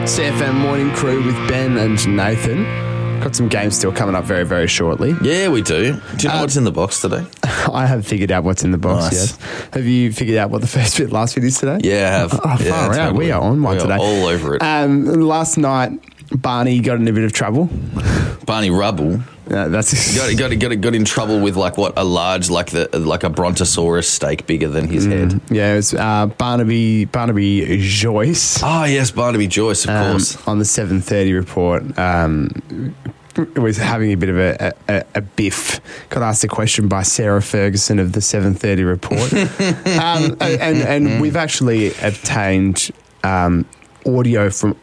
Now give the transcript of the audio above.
CFM Morning Crew with Ben and Nathan. Got some games still coming up very, very shortly. Yeah, we do. Do you know what's in the box today? I have figured out what's in the box, Nice. yes. Have you figured out what the first bit, last bit is today? Yeah, I have. Oh, yeah, far out. We are on one We are today. all over it. Last night, Barney got in a bit of trouble. Barney Rubble That's got in trouble with a large like a brontosaurus steak bigger than his head. Yeah, it was Barnaby Joyce. Oh yes, Barnaby Joyce, of course. On the 7:30 report, was having a bit of a biff. Got asked a question by Sarah Ferguson of the 7:30 report, and we've actually obtained audio from